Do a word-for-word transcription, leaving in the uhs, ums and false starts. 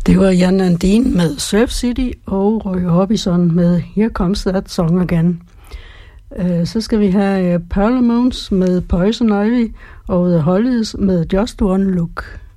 Det var Jan Andin med Surf City og Roy Orbison med Here Comes That Song Again. Uh, så skal vi have uh, Parlour Moons med Poison Ivy og The Hollies med Just One Look.